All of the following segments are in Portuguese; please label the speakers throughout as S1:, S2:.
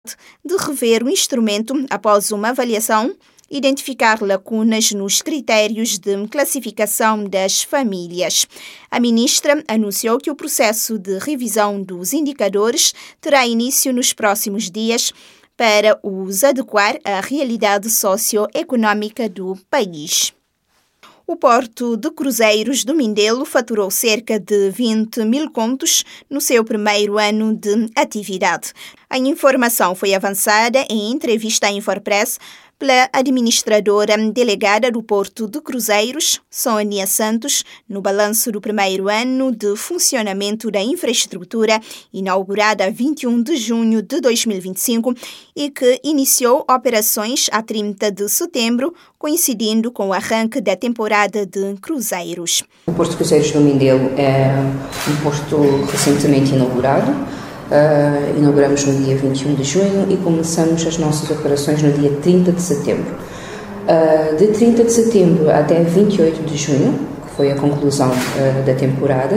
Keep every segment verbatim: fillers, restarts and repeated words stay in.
S1: de rever o instrumento após uma avaliação, identificar lacunas nos critérios de classificação das famílias. A ministra anunciou que o processo de revisão dos indicadores terá início nos próximos dias para os adequar à realidade socioeconômica do país. O Porto de Cruzeiros do Mindelo faturou cerca de vinte mil contos no seu primeiro ano de atividade. A informação foi avançada em entrevista à Infopress pela administradora delegada do Porto de Cruzeiros, Sônia Santos, no balanço do primeiro ano de funcionamento da infraestrutura, inaugurada a vinte e um de junho de dois mil e vinte e cinco e que iniciou operações a trinta de setembro, coincidindo com o arranque da temporada de cruzeiros.
S2: O Porto de Cruzeiros do Mindelo é um posto recentemente inaugurado. Uh, inauguramos no dia vinte e um de junho e começamos as nossas operações no dia trinta de setembro. Uh, de trinta de setembro até vinte e oito de junho, que foi a conclusão uh, da temporada,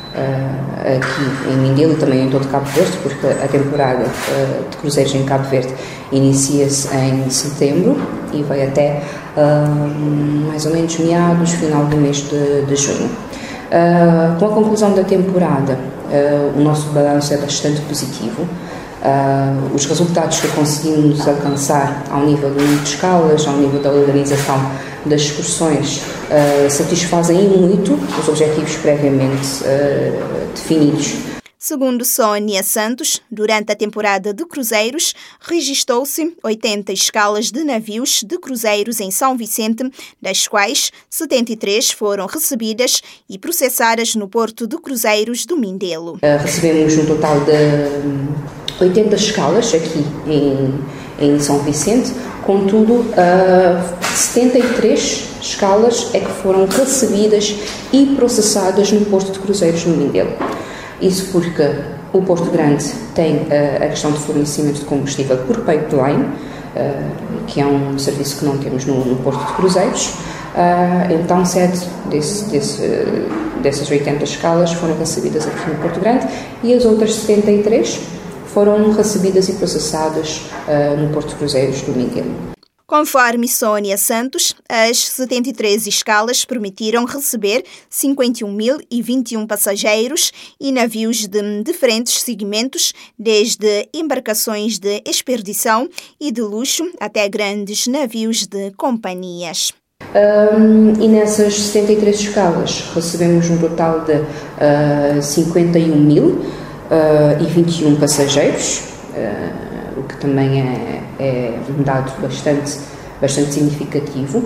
S2: uh, aqui em Mindelo e também em todo Cabo Verde, porque a temporada uh, de cruzeiros em Cabo Verde inicia-se em setembro e vai até uh, mais ou menos meados, final do mês de, de junho. Uh, com a conclusão da temporada, uh, o nosso balanço é bastante positivo. Uh, os resultados que conseguimos alcançar ao nível do número de escalas, ao nível da organização das excursões, uh, satisfazem muito os objetivos previamente uh, definidos.
S1: Segundo Sônia Santos, durante a temporada de cruzeiros, registou-se oitenta escalas de navios de cruzeiros em São Vicente, das quais setenta e três foram recebidas e processadas no Porto de Cruzeiros do Mindelo.
S2: Uh, recebemos um total de oitenta escalas aqui em, em São Vicente, contudo, uh, setenta e três escalas é que foram recebidas e processadas no Porto de Cruzeiros do Mindelo. Isso porque o Porto Grande tem uh, a questão de fornecimento de combustível por pipeline, uh, que é um serviço que não temos no, no Porto de Cruzeiros. Uh, então, sete desse, desse, uh, dessas oitenta escalas foram recebidas aqui no Porto Grande e as outras setenta e três foram recebidas e processadas uh, no Porto de Cruzeiros do Mindelo.
S1: Conforme Sônia Santos, as setenta e três escalas permitiram receber cinquenta e um mil e vinte e um passageiros e navios de diferentes segmentos, desde embarcações de expedição e de luxo até grandes navios de companhias.
S2: Um, e nessas setenta e três escalas recebemos um total de uh, cinquenta e um mil e vinte e um passageiros, uh, o que também é, é um dado bastante, bastante significativo.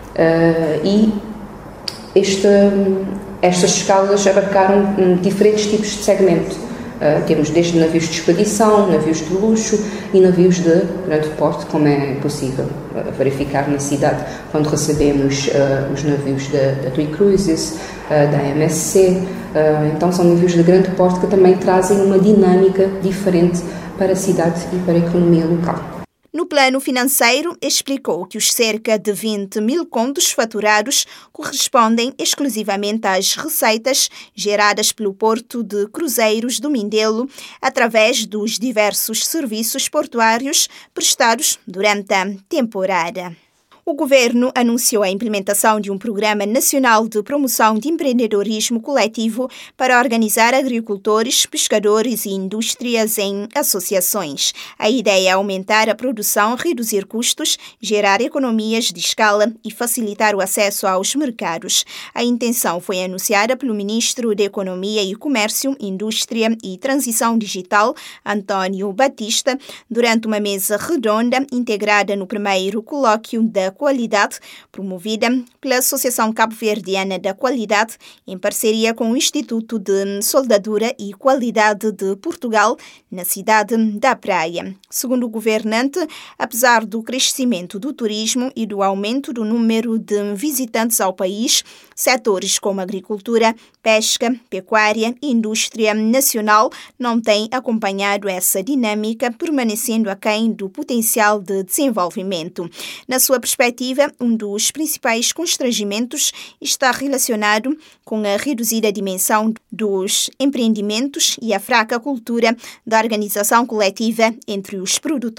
S2: Uh, e este, estas escalas abarcaram um, diferentes tipos de segmento. Uh, temos desde navios de expedição, navios de luxo e navios de grande porte, como é possível uh, verificar na cidade quando recebemos uh, os navios da, da TUI Cruises, uh, da M S C. Uh, então são navios de grande porte que também trazem uma dinâmica diferente para a cidade e para a economia local.
S1: No plano financeiro, explicou que os cerca de vinte mil contos faturados correspondem exclusivamente às receitas geradas pelo Porto de Cruzeiros do Mindelo através dos diversos serviços portuários prestados durante a temporada. O governo anunciou a implementação de um programa nacional de promoção de empreendedorismo coletivo para organizar agricultores, pescadores e indústrias em associações. A ideia é aumentar a produção, reduzir custos, gerar economias de escala e facilitar o acesso aos mercados. A intenção foi anunciada pelo ministro da Economia e Comércio, Indústria e Transição Digital, António Batista, durante uma mesa redonda integrada no primeiro colóquio da Qualidade, promovida pela Associação Cabo-Verdiana da Qualidade, em parceria com o Instituto de Soldadura e Qualidade de Portugal, na cidade da Praia. Segundo o governante, apesar do crescimento do turismo e do aumento do número de visitantes ao país, setores como agricultura, pesca, pecuária e indústria nacional não têm acompanhado essa dinâmica, permanecendo aquém do potencial de desenvolvimento. Na sua perspectiva, perspectiva, um dos principais constrangimentos está relacionado com a reduzida dimensão dos empreendimentos e a fraca cultura da organização coletiva entre os produtores.